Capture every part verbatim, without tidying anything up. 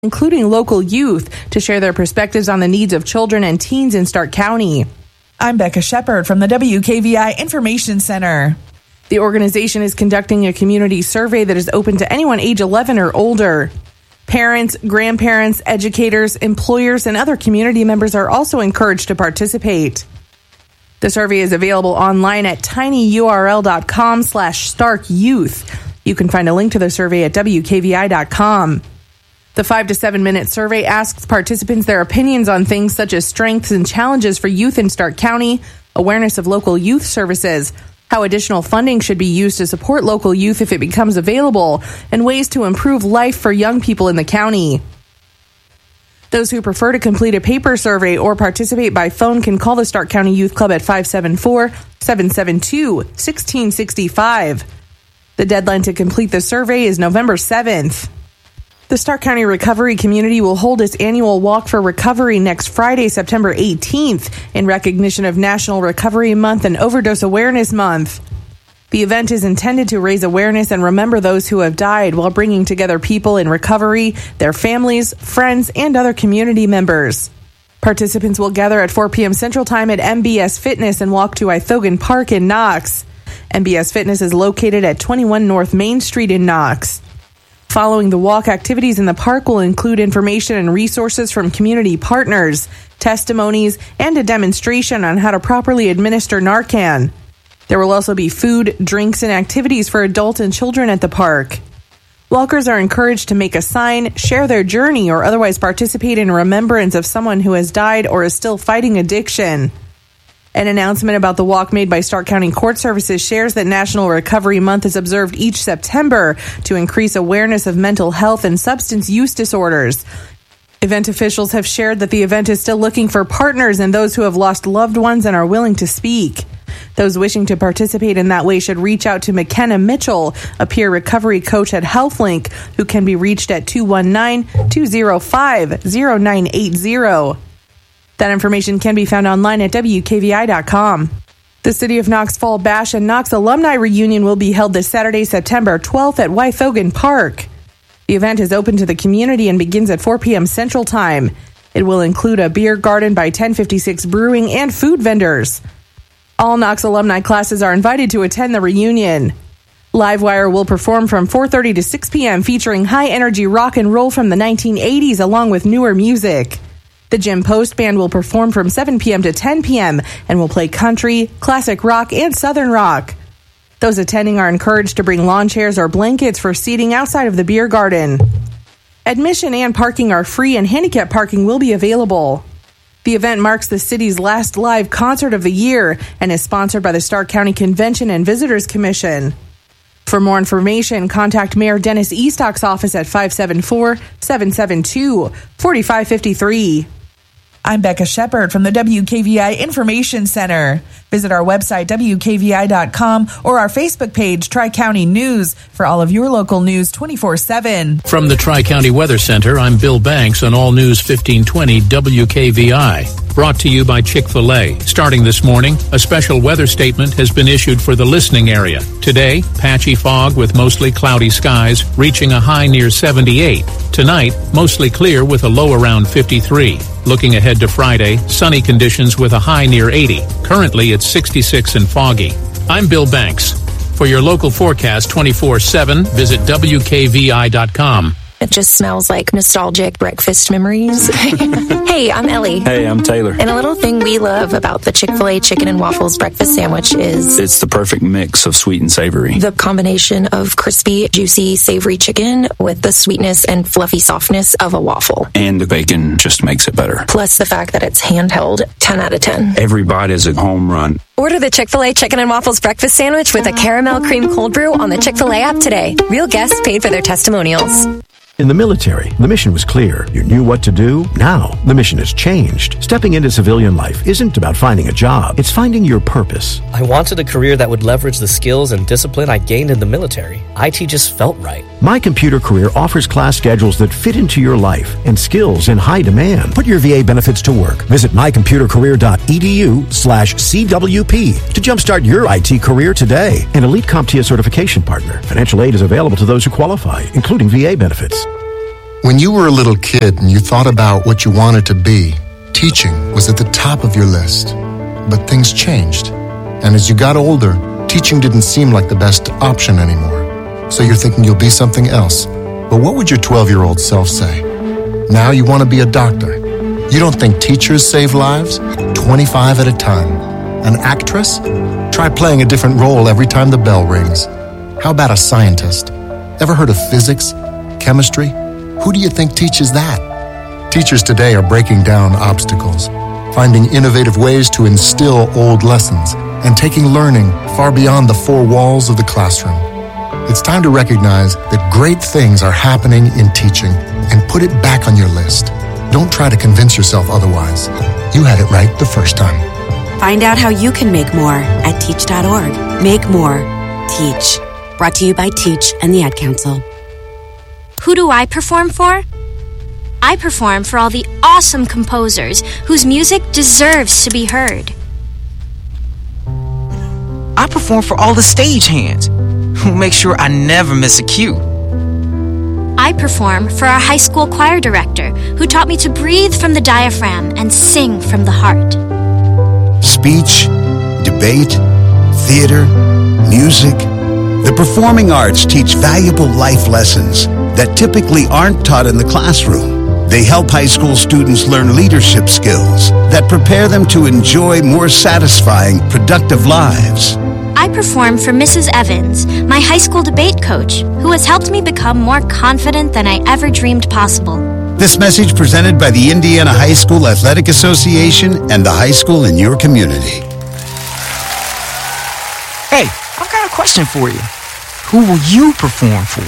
including local youth, to share their perspectives on the needs of children and teens in Stark County. I'm Becca Shepard from the W K V I Information Center. The organization is conducting a community survey that is open to anyone age eleven or older. Parents, grandparents, educators, employers, and other community members are also encouraged to participate. The survey is available online at tinyurl.com slash Stark Youth. You can find a link to the survey at W K V I dot com. The five to seven minute survey asks participants their opinions on things such as strengths and challenges for youth in Stark County, awareness of local youth services, how additional funding should be used to support local youth if it becomes available, and ways to improve life for young people in the county. Those who prefer to complete a paper survey or participate by phone can call the Stark County Youth Club at five seven four, seven seven two, one six six five. The deadline to complete the survey is November seventh. The Stark County Recovery Community will hold its annual Walk for Recovery next Friday, September eighteenth, in recognition of National Recovery Month and Overdose Awareness Month. The event is intended to raise awareness and remember those who have died while bringing together people in recovery, their families, friends, and other community members. Participants will gather at four p.m. Central Time at M B S Fitness and walk to Ithogan Park in Knox. M B S Fitness is located at twenty-one North Main Street in Knox. Following the walk, activities in the park will include information and resources from community partners, testimonies, and a demonstration on how to properly administer Narcan. There will also be food, drinks, and activities for adults and children at the park. Walkers are encouraged to make a sign, share their journey, or otherwise participate in remembrance of someone who has died or is still fighting addiction. An announcement about the walk made by Stark County Court Services shares that National Recovery Month is observed each September to increase awareness of mental health and substance use disorders. Event officials have shared that the event is still looking for partners and those who have lost loved ones and are willing to speak. Those wishing to participate in that way should reach out to McKenna Mitchell, a peer recovery coach at HealthLink, who can be reached at two one nine, two zero five, zero nine eight zero. That information can be found online at W K V I dot com. The City of Knox Fall Bash and Knox Alumni Reunion will be held this Saturday, September twelfth at Wythogan Park. The event is open to the community and begins at four p.m. Central Time. It will include a beer garden by ten fifty-six Brewing and food vendors. All Knox alumni classes are invited to attend the reunion. Livewire will perform from four thirty to six p.m. featuring high-energy rock and roll from the nineteen eighties along with newer music. The Jim Post Band will perform from seven p.m. to ten p.m. and will play country, classic rock, and southern rock. Those attending are encouraged to bring lawn chairs or blankets for seating outside of the beer garden. Admission and parking are free and handicap parking will be available. The event marks the city's last live concert of the year and is sponsored by the Stark County Convention and Visitors Commission. For more information, contact Mayor Dennis Eastock's office at five seven four, seven seven two, four five five three. I'm Becca Shepard from the W K V I Information Center. Visit our website, W K V I dot com, or our Facebook page, Tri-County News, for all of your local news twenty-four seven. From the Tri-County Weather Center, I'm Bill Banks on All News fifteen twenty W K V I. Brought to you by Chick-fil-A. Starting this morning, a special weather statement has been issued for the listening area. Today, patchy fog with mostly cloudy skies, reaching a high near seventy-eight. Tonight, mostly clear with a low around fifty-three. Looking ahead to Friday, sunny conditions with a high near eighty. Currently, it's sixty-six and foggy. I'm Bill Banks. For your local forecast twenty-four seven, visit W K V I dot com. It just smells like nostalgic breakfast memories. Hey, I'm Ellie. Hey, I'm Taylor. And a little thing we love about the Chick-fil-A Chicken and Waffles breakfast sandwich is... it's the perfect mix of sweet and savory. The combination of crispy, juicy, savory chicken with the sweetness and fluffy softness of a waffle. And the bacon just makes it better. Plus the fact that it's handheld, ten out of ten. Every bite is a home run. Order the Chick-fil-A Chicken and Waffles breakfast sandwich with a caramel cream cold brew on the Chick-fil-A app today. Real guests paid for their testimonials. In the military, the mission was clear. You knew what to do. Now, the mission has changed. Stepping into civilian life isn't about finding a job. It's finding your purpose. I wanted a career that would leverage the skills and discipline I gained in the military. I T just felt right. My Computer Career offers class schedules that fit into your life and skills in high demand. Put your V A benefits to work. Visit my computer career dot e d u slash C W P to jumpstart your I T career today. An Elite CompTIA certification partner. Financial aid is available to those who qualify, including V A benefits. When you were a little kid and you thought about what you wanted to be, teaching was at the top of your list. But things changed. And as you got older, teaching didn't seem like the best option anymore. So you're thinking you'll be something else. But what would your twelve-year-old self say? Now you want to be a doctor. You don't think teachers save lives? twenty-five at a time. An actress? Try playing a different role every time the bell rings. How about a scientist? Ever heard of physics? Chemistry? Who do you think teaches that? Teachers today are breaking down obstacles, finding innovative ways to instill old lessons, and taking learning far beyond the four walls of the classroom. It's time to recognize that great things are happening in teaching and put it back on your list. Don't try to convince yourself otherwise. You had it right the first time. Find out how you can make more at teach dot org. Make more. Teach. Brought to you by Teach and the Ad Council. Who do I perform for? I perform for all the awesome composers whose music deserves to be heard. I perform for all the stagehands who make sure I never miss a cue. I perform for our high school choir director who taught me to breathe from the diaphragm and sing from the heart. Speech, debate, theater, music. The performing arts teach valuable life lessons that typically aren't taught in the classroom. They help high school students learn leadership skills that prepare them to enjoy more satisfying, productive lives. I perform for Missus Evans, my high school debate coach, who has helped me become more confident than I ever dreamed possible. This message presented by the Indiana High School Athletic Association and the high school in your community. Hey, I've got a question for you. Who will you perform for?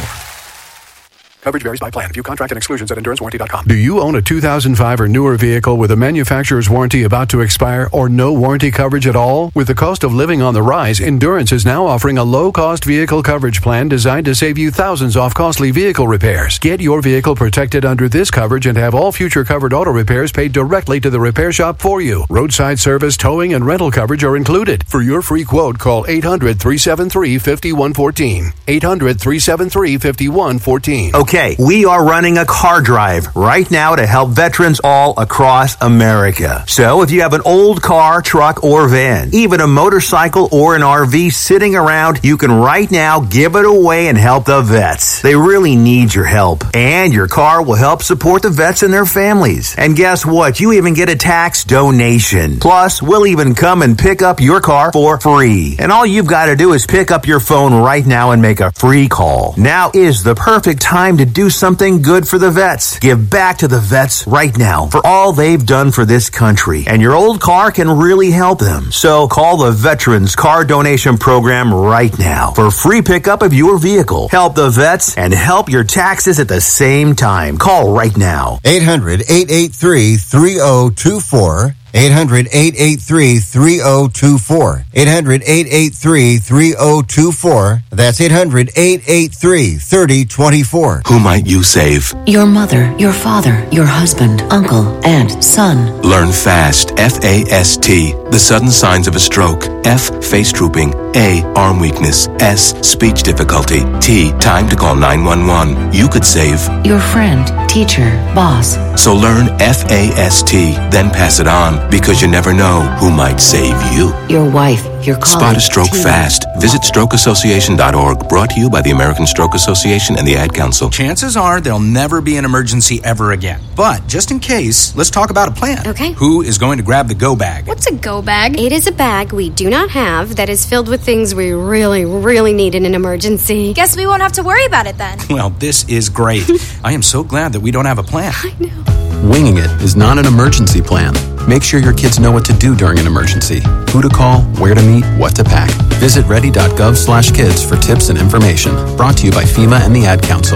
Coverage varies by plan. View contract and exclusions at endurance warranty dot com. Do you own a two thousand five or newer vehicle with a manufacturer's warranty about to expire or no warranty coverage at all? With the cost of living on the rise, Endurance is now offering a low-cost vehicle coverage plan designed to save you thousands off costly vehicle repairs. Get your vehicle protected under this coverage and have all future covered auto repairs paid directly to the repair shop for you. Roadside service, towing, and rental coverage are included. For your free quote, call eight hundred, three seven three, five one one four. eight hundred, three seven three, five one one four. Okay. Okay, we are running a car drive right now to help veterans all across America. So if you have an old car, truck, or van, even a motorcycle or an R V sitting around, you can right now give it away and help the vets. They really need your help. And your car will help support the vets and their families. And guess what? You even get a tax donation. Plus, we'll even come and pick up your car for free. And all you've got to do is pick up your phone right now and make a free call. Now is the perfect time to do something good for the vets. Give back to the vets right now for all they've done for this country. And your old car can really help them. So call the Veterans Car Donation Program right now for free pickup of your vehicle. Help the vets and help your taxes at the same time. Call right now. eight hundred, eight eight three, three oh two four. eight hundred, eight eight three, three oh two four. eight hundred, eight eight three, three oh two four. That's eight hundred, eight eight three, three oh two four. Who might you save? Your mother, your father, your husband, uncle, aunt, son. Learn FAST, F A S T, the sudden signs of a stroke. F, face drooping. A, arm weakness. S, speech difficulty. T, time to call nine one one. You could save your friend, teacher, boss. So learn F A S T, then pass it on, because you never know who might save you. Your wife, your colleague. Spot a stroke team. Fast. Visit stroke association dot org, brought to you by the American Stroke Association and the Ad Council. Chances are there'll never be an emergency ever again. But just in case, let's talk about a plan. Okay. Who is going to grab the go bag? What's a go bag? It is a bag we do not have that is filled with things we really, really need in an emergency. Guess we won't have to worry about it then. Well, this is great. I am so glad that we don't have a plan. I know. Winging it is not an emergency plan. Make sure your kids know what to do during an emergency, who to call, where to meet, what to pack. Visit ready dot gov slash kids for tips and information. Brought to you by FEMA and the Ad Council.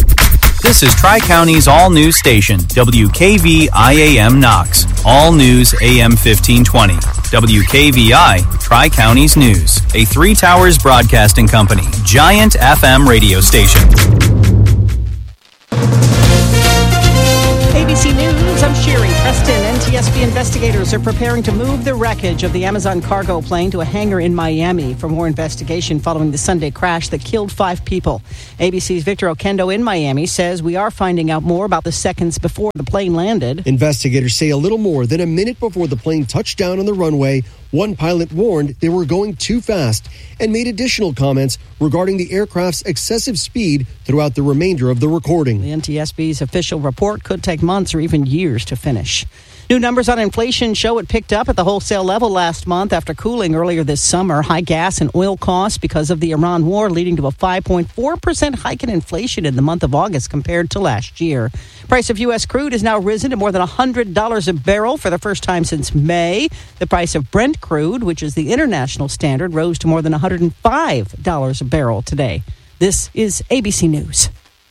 This is Tri-County's all-news station, W K V I A M Knox. All news A M fifteen twenty. W K V I, Tri-County's News. A Three Towers Broadcasting Company, giant F M radio station. A B C News. News, I'm Sherry Preston. N T S B investigators are preparing to move the wreckage of the Amazon cargo plane to a hangar in Miami for more investigation following the Sunday crash that killed five people. A B C's Victor Oquendo in Miami says we are finding out more about the seconds before the plane landed. Investigators say a little more than a minute before the plane touched down on the runway, one pilot warned they were going too fast and made additional comments regarding the aircraft's excessive speed throughout the remainder of the recording. The N T S B's official report could take months or even years to finish. New numbers on inflation show it picked up at the wholesale level last month after cooling earlier this summer. High gas and oil costs because of the Iran war leading to a five point four percent hike in inflation in the month of August compared to last year. Price of U S crude has now risen to more than one hundred dollars a barrel for the first time since May. The price of Brent crude, which is the international standard, rose to more than one hundred five dollars a barrel today. This is A B C News.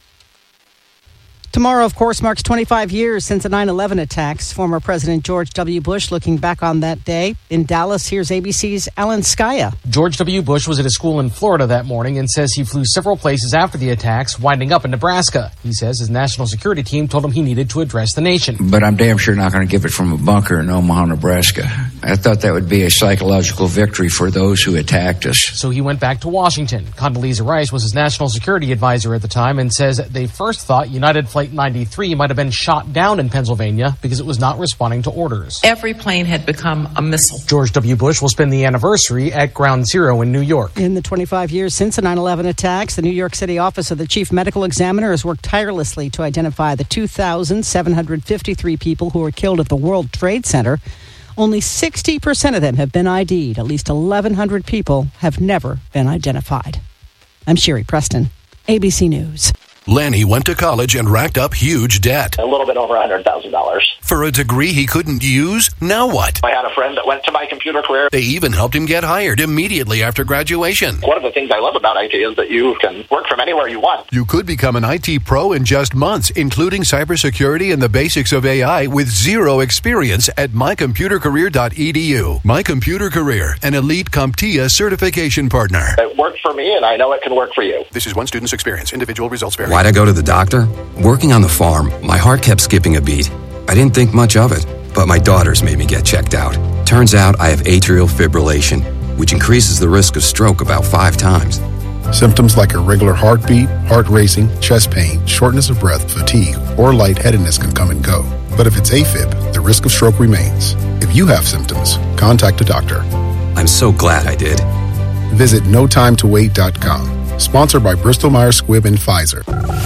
Tomorrow, of course, marks twenty-five years since the nine eleven attacks. Former President George W. Bush looking back on that day. In Dallas, here's A B C's Alan Skaya. George W. Bush was at a school in Florida that morning and says he flew several places after the attacks, winding up in Nebraska. He says his national security team told him he needed to address the nation. But I'm damn sure not going to give it from a bunker in Omaha, Nebraska. I thought that would be a psychological victory for those who attacked us. So he went back to Washington. Condoleezza Rice was his national security advisor at the time and says they first thought United Flight ninety-three might have been shot down in Pennsylvania because it was not responding to orders. Every plane had become a missile. George W. Bush will spend the anniversary at Ground Zero in New York. In the twenty-five years since the nine eleven attacks, the New York City office of the chief medical examiner has worked tirelessly to identify the two thousand seven hundred fifty-three people who were killed at the World Trade Center. Only sixty percent of them have been I D'd. At least eleven hundred people have never been identified. I'm Sherry Preston, A B C News. Lanny went to college and racked up huge debt. A little bit over one hundred thousand dollars. For a degree he couldn't use? Now what? I had a friend that went to my computer career. They even helped him get hired immediately after graduation. One of the things I love about I T is that you can work from anywhere you want. You could become an I T pro in just months, including cybersecurity and the basics of A I with zero experience at my computer career dot e d u. My Computer Career, an elite CompTIA certification partner. It worked for me, and I know it can work for you. This is one student's experience. Individual results vary. Why'd I go to the doctor? Working on the farm, my heart kept skipping a beat. I didn't think much of it, but my daughters made me get checked out. Turns out I have atrial fibrillation, which increases the risk of stroke about five times. Symptoms like irregular heartbeat, heart racing, chest pain, shortness of breath, fatigue, or lightheadedness can come and go. But if it's AFib, the risk of stroke remains. If you have symptoms, contact a doctor. I'm so glad I did. Visit no time to wait dot com. Sponsored by Bristol Myers Squibb and Pfizer.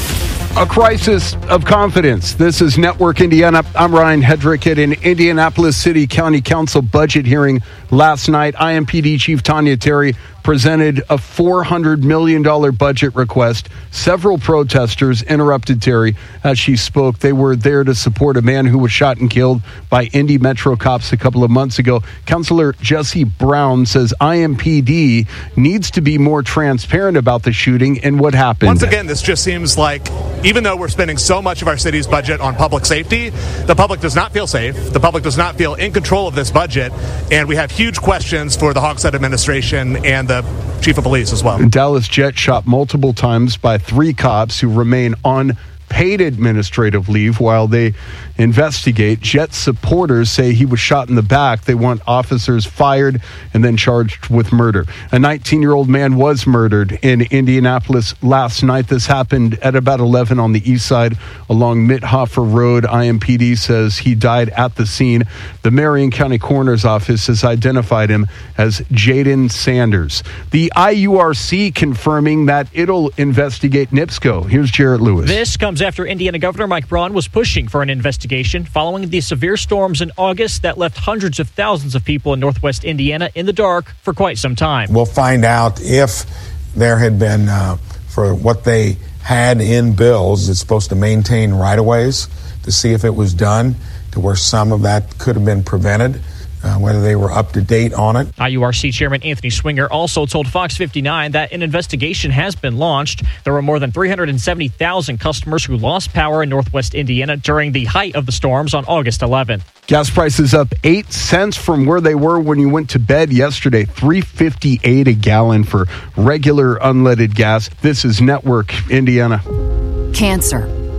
A crisis of confidence. This is Network Indiana. I'm Ryan Hedrick at an Indianapolis City County Council budget hearing last night. I M P D Chief Tanya Terry presented a four hundred million dollars budget request. Several protesters interrupted Terry as she spoke. They were there to support a man who was shot and killed by Indy Metro cops a couple of months ago. Councilor Jesse Brown says I M P D needs to be more transparent about the shooting and what happened. Once again, this just seems like, even though we're spending so much of our city's budget on public safety, the public does not feel safe. The public does not feel in control of this budget. And we have huge questions for the Hogshead administration and the chief of police as well. Dallas Jet shot multiple times by three cops who remain on paid administrative leave while they investigate. Jet supporters say he was shot in the back. They want officers fired and then charged with murder. A nineteen-year-old man was murdered in Indianapolis last night. This happened at about eleven on the east side along Mithofer Road. I M P D says he died at the scene. The Marion County Coroner's Office has identified him as Jaden Sanders. The I U R C confirming that it'll investigate NIPSCO. Here's Jarrett Lewis. This comes after Indiana Governor Mike Braun was pushing for an investigation following the severe storms in August that left hundreds of thousands of people in northwest Indiana in the dark for quite some time. We'll find out if there had been, uh, for what they had in bills, it's supposed to maintain right-of-ways, to see if it was done to where some of that could have been prevented. Uh, whether they were up to date on it. I U R C Chairman Anthony Swinger also told Fox fifty-nine that an investigation has been launched. There were more than three hundred seventy thousand customers who lost power in northwest Indiana during the height of the storms on August eleventh. Gas prices up eight cents from where they were when you went to bed yesterday. three fifty-eight a gallon for regular unleaded gas. This is Network Indiana. Cancer.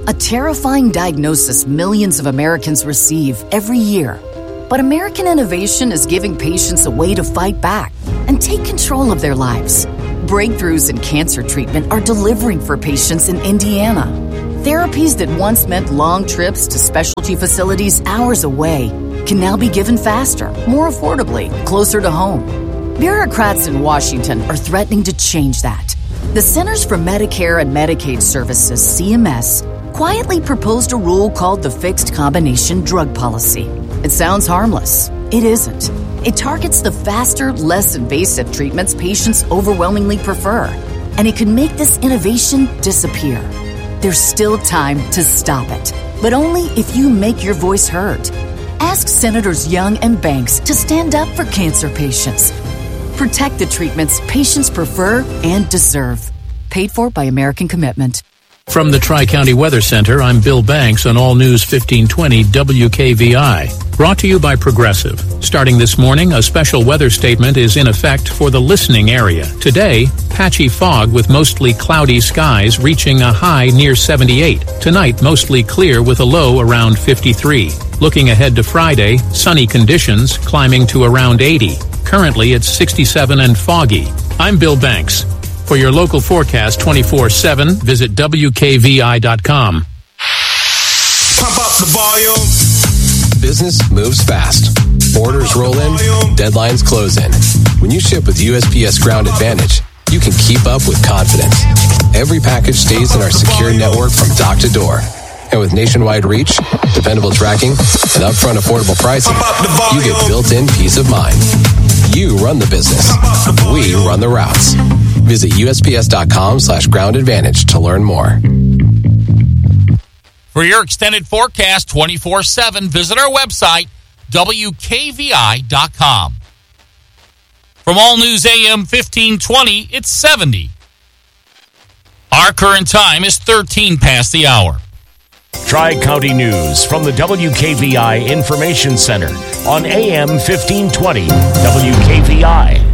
A terrifying diagnosis millions of Americans receive every year. But American innovation is giving patients a way to fight back and take control of their lives. Breakthroughs in cancer treatment are delivering for patients in Indiana. Therapies that once meant long trips to specialty facilities hours away can now be given faster, more affordably, closer to home. Bureaucrats in Washington are threatening to change that. The Centers for Medicare and Medicaid Services, C M S, quietly proposed a rule called the Fixed Combination Drug Policy. It sounds harmless. It isn't. It targets the faster, less invasive treatments patients overwhelmingly prefer, and it can make this innovation disappear. There's still time to stop it, but only if you make your voice heard. Ask Senators Young and Banks to stand up for cancer patients. Protect the treatments patients prefer and deserve. Paid for by American Commitment. From the Tri-County Weather Center, I'm Bill Banks on All News fifteen twenty W K V I. Brought to you by Progressive. Starting this morning, a special weather statement is in effect for the listening area. Today, patchy fog with mostly cloudy skies reaching a high near seventy-eight. Tonight, mostly clear with a low around fifty-three. Looking ahead to Friday, sunny conditions climbing to around eighty. Currently, it's sixty-seven and foggy. I'm Bill Banks. For your local forecast twenty-four seven, visit W K V I dot com. Pump up the volume. Business moves fast. Orders roll in, deadlines close in. When you ship with U S P S Ground Advantage, you can keep up with confidence. Every package stays in our secure network from dock to door. And with nationwide reach, dependable tracking, and upfront affordable pricing, you get built-in peace of mind. You run the business. We run the routes. Visit U S P S dot com slash ground advantage to learn more. For your extended forecast twenty-four seven, visit our website, W K V I dot com. From All News A M fifteen twenty, it's seventy. Our current time is thirteen past the hour. Tri-County News from the W K V I Information Center on A M fifteen twenty W K V I.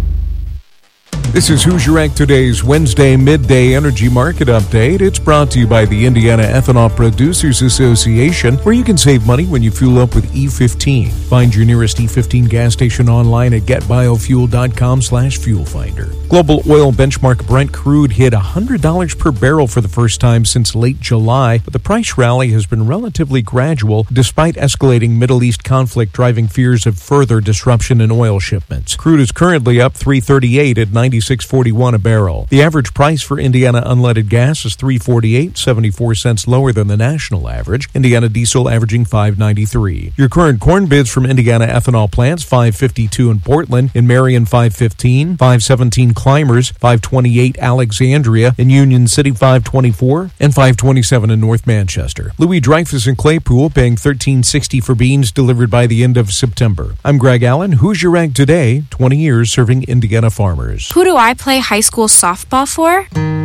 This is Who's Your Rank Today's Wednesday Midday Energy Market Update. It's brought to you by the Indiana Ethanol Producers Association, where you can save money when you fuel up with E fifteen. Find your nearest E fifteen gas station online at get biofuel dot com slash fuel finder. Global oil benchmark Brent crude hit one hundred dollars per barrel for the first time since late July, but the price rally has been relatively gradual despite escalating Middle East conflict driving fears of further disruption in oil shipments. Crude is currently up three thirty-eight at ninety-six forty-one a barrel. The average price for Indiana unleaded gas is three forty-eight, seventy-four cents lower than the national average. Indiana diesel averaging five ninety-three. Your current corn bids from Indiana ethanol plants: five fifty-two in Portland, in Marion five fifteen, five seventeen Clymers, five twenty-eight Alexandria, in Union City five twenty-four, and five twenty-seven in North Manchester. Louis Dreyfus in Claypool paying thirteen sixty for beans delivered by the end of September. I'm Greg Allen. Who's Your Rank Today? twenty years serving Indiana farmers. Who do I play high school softball for?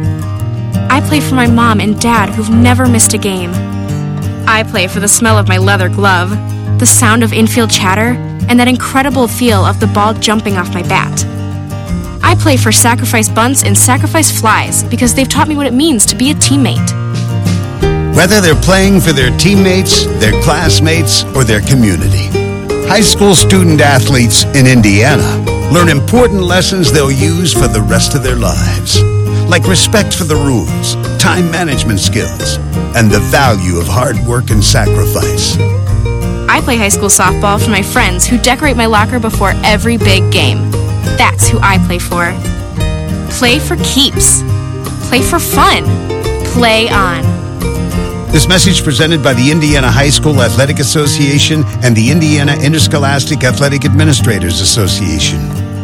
I play for my mom and dad who've never missed a game. I play for the smell of my leather glove, the sound of infield chatter, and that incredible feel of the ball jumping off my bat. I play for Sacrifice Bunts and Sacrifice Flies because they've taught me what it means to be a teammate. Whether they're playing for their teammates, their classmates, or their community, high school student athletes in Indiana learn important lessons they'll use for the rest of their lives, like respect for the rules, time management skills, and the value of hard work and sacrifice. I play high school softball for my friends who decorate my locker before every big game. That's who I play for. Play for keeps. Play for fun. Play on. This message presented by the Indiana High School Athletic Association and the Indiana Interscholastic Athletic Administrators Association.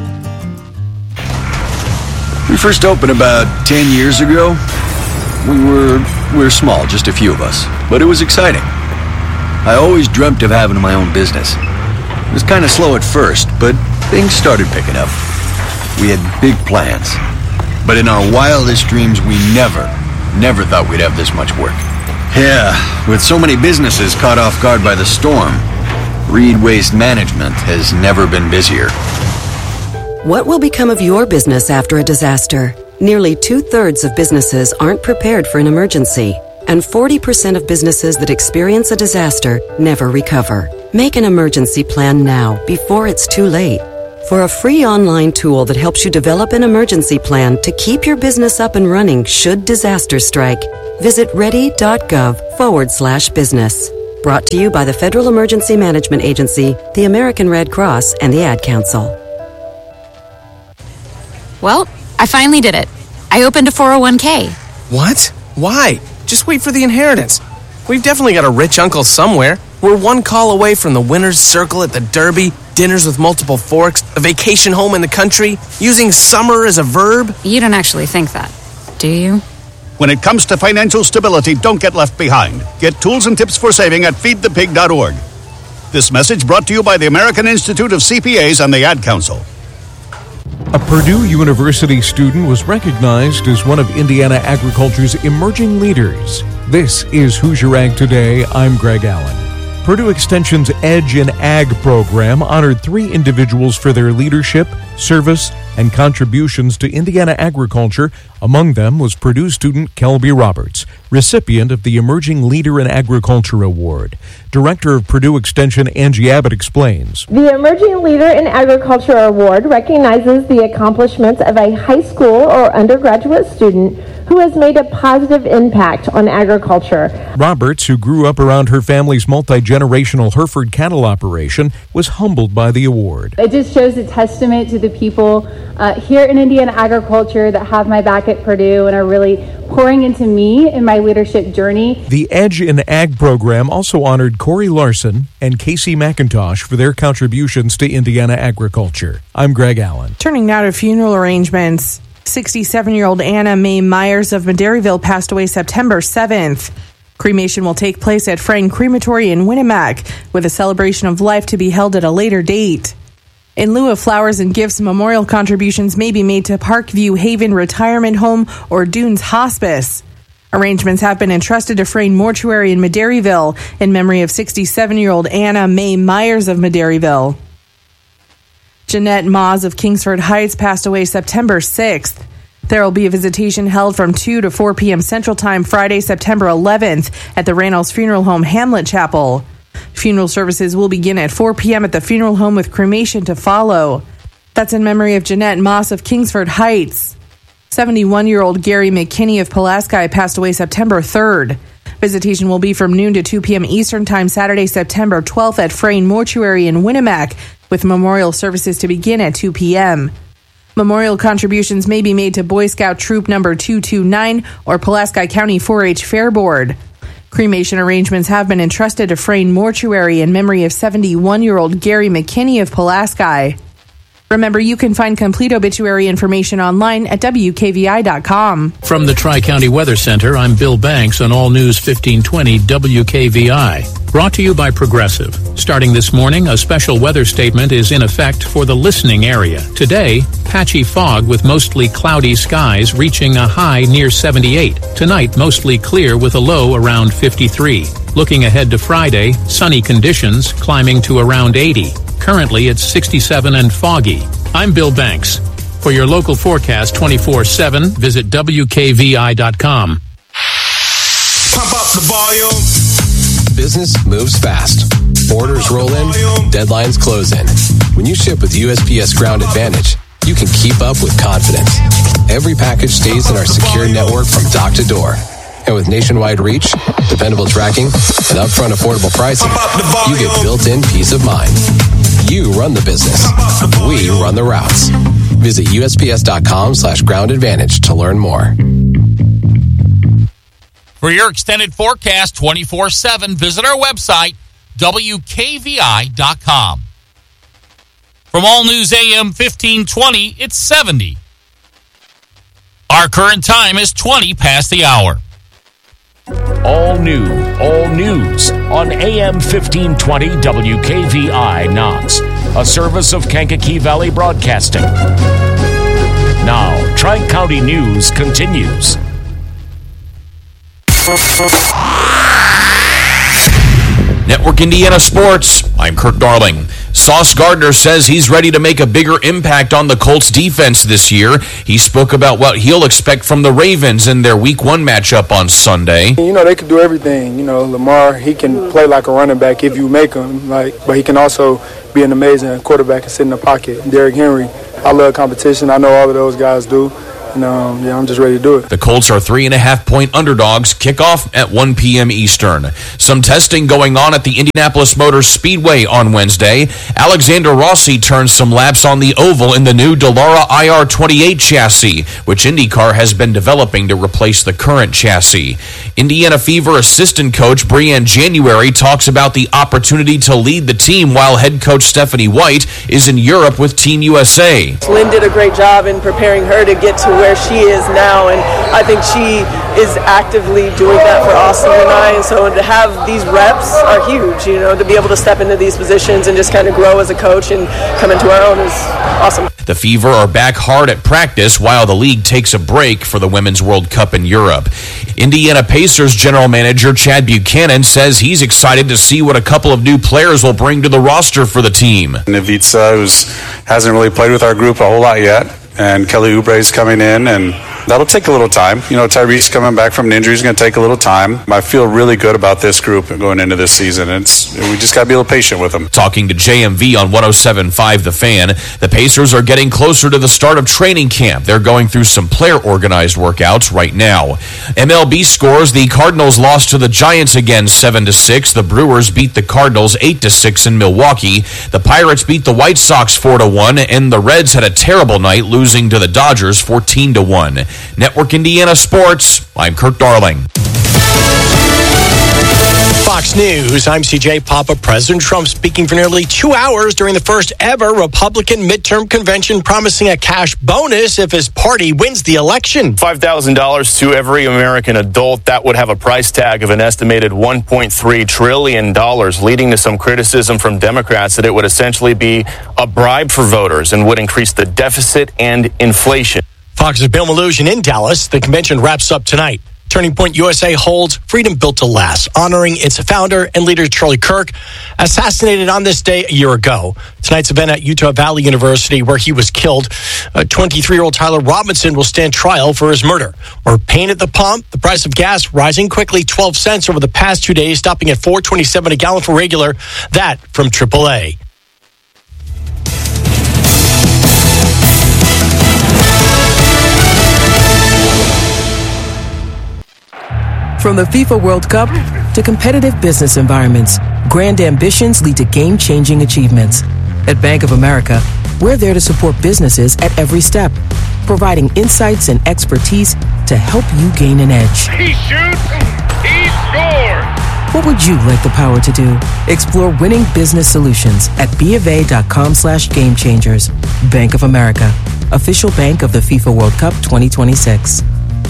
We first opened about ten years ago. We were, we were small, just a few of us, but it was exciting. I always dreamt of having my own business. It was kind of slow at first, but things started picking up. We had big plans, but in our wildest dreams, we never, never thought we'd have this much work. Yeah, with so many businesses caught off guard by the storm, Reed Waste Management has never been busier. What will become of your business after a disaster? Nearly two-thirds of businesses aren't prepared for an emergency. And forty percent of businesses that experience a disaster never recover. Make an emergency plan now, before it's too late. For a free online tool that helps you develop an emergency plan to keep your business up and running should disaster strike, visit ready.gov forward slash business. Brought to you by the Federal Emergency Management Agency, the American Red Cross, and the Ad Council. Well, I finally did it. I opened a four oh one k. What? Why? Just wait for the inheritance. We've definitely got a rich uncle somewhere. We're one call away from the winner's circle at the Derby, dinners with multiple forks, a vacation home in the country, using summer as a verb. You don't actually think that, do you? When it comes to financial stability, don't get left behind. Get tools and tips for saving at feed the pig dot org. This message brought to you by the American Institute of C P As and the Ad Council. A Purdue University student was recognized as one of Indiana agriculture's emerging leaders. This is Hoosier Ag Today. I'm Greg Allen. Purdue Extension's Edge in Ag program honored three individuals for their leadership, service, and contributions to Indiana agriculture. Among them was Purdue student Kelby Roberts, recipient of the Emerging Leader in Agriculture Award. Director of Purdue Extension Angie Abbott explains. The Emerging Leader in Agriculture Award recognizes the accomplishments of a high school or undergraduate student who has made a positive impact on agriculture. Roberts, who grew up around her family's multi-generational Hereford cattle operation, was humbled by the award. It just shows a testament to the people uh, here in Indiana agriculture that have my back at Purdue and are really pouring into me in my leadership journey. The Edge in Ag program also honored Corey Larson and Casey McIntosh for their contributions to Indiana agriculture. I'm Greg Allen. Turning now to funeral arrangements. sixty-seven-year-old Anna Mae Myers of Madairyville passed away September seventh. Cremation will take place at Frayne Crematory in Winnemac, with a celebration of life to be held at a later date. In lieu of flowers and gifts, memorial contributions may be made to Parkview Haven Retirement Home or Dunes Hospice. Arrangements have been entrusted to Frayne Mortuary in Madairyville in memory of sixty-seven-year-old Anna Mae Myers of Madairyville. Jeanette Moz of Kingsford Heights passed away September sixth. There will be a visitation held from two to four p.m. Central Time Friday, September eleventh at the Reynolds Funeral Home Hamlet Chapel. Funeral services will begin at four p.m. at the funeral home with cremation to follow. That's in memory of Jeanette Moss of Kingsford Heights. seventy-one-year-old Gary McKinney of Pulaski passed away September third. Visitation will be from noon to two p.m. Eastern Time Saturday, September twelfth at Frayne Mortuary in Winnemac, with memorial services to begin at two p.m. Memorial contributions may be made to Boy Scout Troop Number two two nine or Pulaski County four H Fair Board. Cremation arrangements have been entrusted to Frayne Mortuary in memory of seventy-one-year-old Gary McKinney of Pulaski. Remember, you can find complete obituary information online at W K V I dot com. From the Tri-County Weather Center, I'm Bill Banks on All News fifteen twenty W K V I. Brought to you by Progressive. Starting this morning, a special weather statement is in effect for the listening area. Today, patchy fog with mostly cloudy skies reaching a high near seventy-eight. Tonight, mostly clear with a low around fifty-three. Looking ahead to Friday, sunny conditions climbing to around eighty. Currently, it's sixty-seven and foggy. I'm Bill Banks. For your local forecast twenty-four seven, visit W K V I dot com. Pump up the volume. Business moves fast. Orders roll in, deadlines close in. When you ship with U S P S Ground Advantage, you can keep up with confidence. Every package stays in our secure network from dock to door. And with nationwide reach, dependable tracking, and upfront affordable pricing, you get built-in peace of mind. You run the business. We run the routes. Visit U S P S dot com slash ground advantage to learn more. For your extended forecast twenty-four seven, visit our website, W K V I dot com. From All News A M fifteen twenty, it's seventy. Our current time is twenty past the hour. All new, all news on A M fifteen twenty W K V I Knox, a service of Kankakee Valley Broadcasting. Now, Tri-County News continues. Network Indiana Sports, I'm Kirk Darling. Sauce Gardner says he's ready to make a bigger impact on the Colts defense this year. He spoke about what he'll expect from the Ravens in their week one matchup on Sunday. You know, they can do everything. You know, Lamar, he can play like a running back if you make him, like, but he can also be an amazing quarterback and sit in the pocket. Derrick Henry, I love competition. I know all of those guys do. And, um, yeah, I'm just ready to do it. The Colts are three and a half point underdogs. Kickoff at one p.m. Eastern. Some testing going on at the Indianapolis Motor Speedway on Wednesday. Alexander Rossi turned some laps on the oval in the new Dallara I R twenty-eight chassis, which IndyCar has been developing to replace the current chassis. Indiana Fever assistant coach Brianne January talks about the opportunity to lead the team while head coach Stephanie White is in Europe with Team U S A. Lynn did a great job in preparing her to get to where she is now, and I think she is actively doing that for Austin and I, and so to have these reps are huge, you know, to be able to step into these positions and just kind of grow as a coach and come into our own is awesome. The Fever are back hard at practice while the league takes a break for the Women's World Cup in Europe. Indiana Pacers general manager Chad Buchanan says he's excited to see what a couple of new players will bring to the roster for the team. Ivica, who's hasn't really played with our group a whole lot yet, and Kelly Oubre is coming in, and that'll take a little time. You know, Tyreek's coming back from an injury is going to take a little time. I feel really good about this group going into this season. It's we just got to be a little patient with them. Talking to J M V on one oh seven point five The Fan, the Pacers are getting closer to the start of training camp. They're going through some player-organized workouts right now. M L B scores: the Cardinals lost to the Giants again seven to six. The Brewers beat the Cardinals eight to six in Milwaukee. The Pirates beat the White Sox four to one, and the Reds had a terrible night, losing to the Dodgers fourteen to one. Network Indiana Sports, I'm Kirk Darling. Fox News, I'm C J Papa. President Trump speaking for nearly two hours during the first ever Republican midterm convention, promising a cash bonus if his party wins the election. five thousand dollars to every American adult. That would have a price tag of an estimated one point three trillion dollars, leading to some criticism from Democrats that it would essentially be a bribe for voters and would increase the deficit and inflation. Fox's Bill Malugin in Dallas. The convention wraps up tonight. Turning Point U S A holds Freedom Built to Last, honoring its founder and leader Charlie Kirk, assassinated on this day a year ago. Tonight's event at Utah Valley University, where he was killed. twenty-three-year-old Tyler Robinson will stand trial for his murder. Or pain at the pump, the price of gas rising quickly, twelve cents over the past two days, stopping at four twenty-seven a gallon for regular. That from triple A. From the FIFA World Cup to competitive business environments, grand ambitions lead to game-changing achievements. At Bank of America, we're there to support businesses at every step, providing insights and expertise to help you gain an edge. He shoots, he scores! What would you like the power to do? Explore winning business solutions at BofA.com slash game changers. Bank of America, official bank of the FIFA World Cup twenty twenty-six.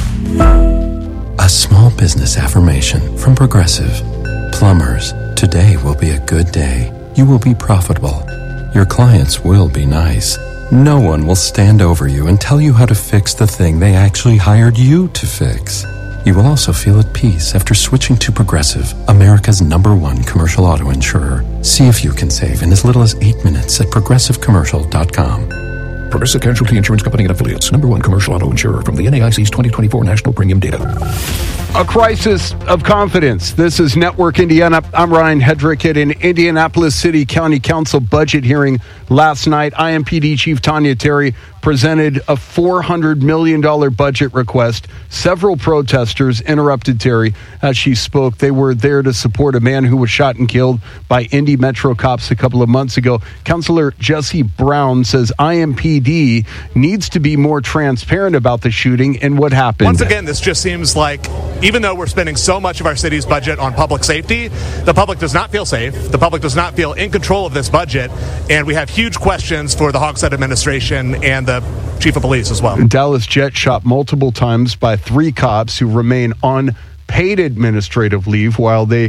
A small business affirmation from Progressive. Plumbers, today will be a good day. You will be profitable. Your clients will be nice. No one will stand over you and tell you how to fix the thing they actually hired you to fix. You will also feel at peace after switching to Progressive, America's number one commercial auto insurer. See if you can save in as little as eight minutes at progressive commercial dot com. Progressive Casualty Insurance Company and Affiliates. Number one commercial auto insurer from the N A I C's twenty twenty-four National Premium Data. A crisis of confidence. This is Network Indiana. I'm Ryan Hedrick at an Indianapolis City County Council budget hearing last night. I M P D Chief Tanya Terry presented a four hundred million dollars budget request. Several protesters interrupted Terry as she spoke. They were there to support a man who was shot and killed by Indy Metro cops a couple of months ago. Councilor Jesse Brown says I M P D needs to be more transparent about the shooting and what happened. Once again, this just seems like, even though we're spending so much of our city's budget on public safety, the public does not feel safe. The public does not feel in control of this budget. And we have huge questions for the Hogshead administration and the chief of police as well. Dallas Jet shot multiple times by three cops who remain on paid administrative leave while they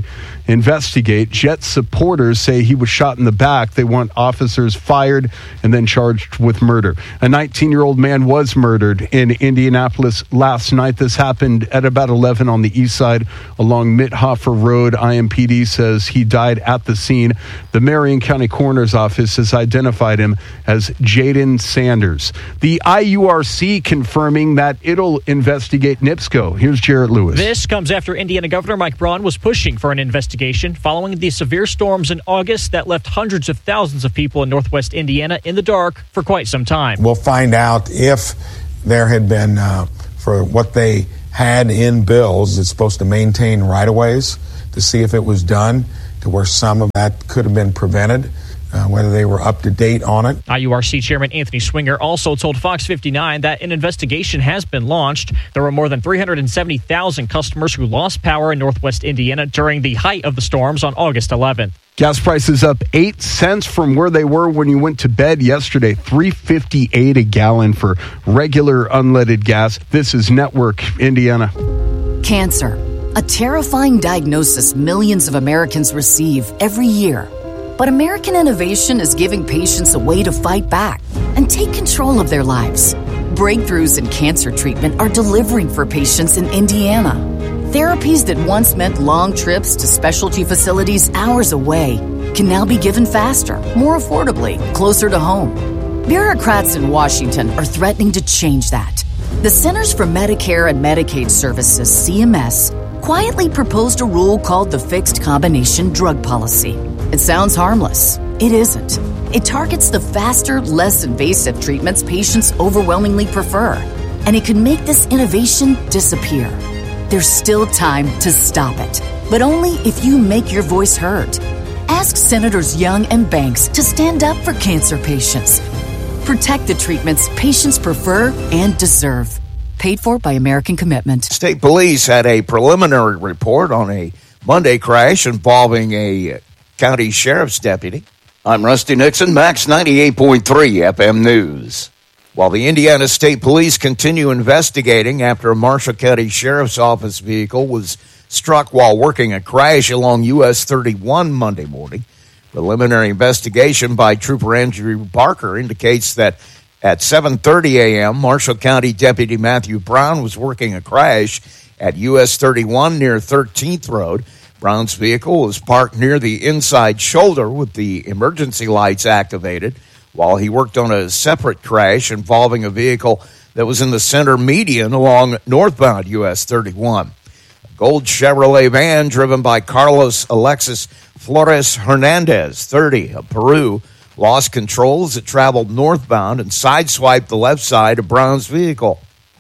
investigate. Jet supporters say he was shot in the back. They want officers fired and then charged with murder. A nineteen-year-old man was murdered in Indianapolis last night. This happened at about eleven on the east side along Mithofer Road. I M P D says he died at the scene. The Marion County Coroner's Office has identified him as Jaden Sanders. The I U R C confirming that it'll investigate NIPSCO. Here's Jarrett Lewis. This comes after Indiana Governor Mike Braun was pushing for an investigation following the severe storms in August that left hundreds of thousands of people in northwest Indiana in the dark for quite some time. We'll find out if there had been, uh, for what they had in bills, it's supposed to maintain right-of-ways, to see if it was done to where some of that could have been prevented. Uh, whether they were up to date on it. I U R C Chairman Anthony Swinger also told Fox fifty-nine that an investigation has been launched. There were more than three hundred seventy thousand customers who lost power in northwest Indiana during the height of the storms on August eleventh. Gas prices up eight cents from where they were when you went to bed yesterday. three fifty-eight a gallon for regular unleaded gas. This is Network Indiana. Cancer, a terrifying diagnosis millions of Americans receive every year. But American innovation is giving patients a way to fight back and take control of their lives. Breakthroughs in cancer treatment are delivering for patients in Indiana. Therapies that once meant long trips to specialty facilities hours away can now be given faster, more affordably, closer to home. Bureaucrats in Washington are threatening to change that. The Centers for Medicare and Medicaid Services, C M S, quietly proposed a rule called the Fixed Combination Drug Policy. It sounds harmless. It isn't. It targets the faster, less invasive treatments patients overwhelmingly prefer. And it could make this innovation disappear. There's still time to stop it, but only if you make your voice heard. Ask Senators Young and Banks to stand up for cancer patients. Protect the treatments patients prefer and deserve. Paid for by American Commitment. State police had a preliminary report on a Monday crash involving a county sheriff's deputy. I'm Rusty Nixon, Max ninety-eight point three F M News. While the Indiana State Police continue investigating after a Marshall County Sheriff's Office vehicle was struck while working a crash along U S thirty-one Monday morning, preliminary investigation by Trooper Andrew Barker indicates that at seven thirty a.m., Marshall County Deputy Matthew Brown was working a crash at U S thirty-one near thirteenth Road. Brown's vehicle was parked near the inside shoulder with the emergency lights activated while he worked on a separate crash involving a vehicle that was in the center median along northbound U S thirty-one. A gold Chevrolet van driven by Carlos Alexis Flores Hernandez, thirty, of Peru, lost control as it traveled northbound and sideswiped the left side of Brown's vehicle.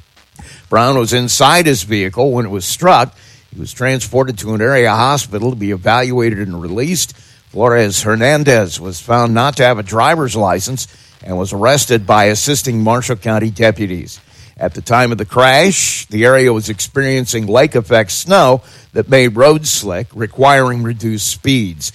Brown was inside his vehicle when it was struck. He was transported to an area hospital to be evaluated and released. Flores Hernandez was found not to have a driver's license and was arrested by assisting Marshall County deputies. At the time of the crash, the area was experiencing lake effect snow that made roads slick, requiring reduced speeds.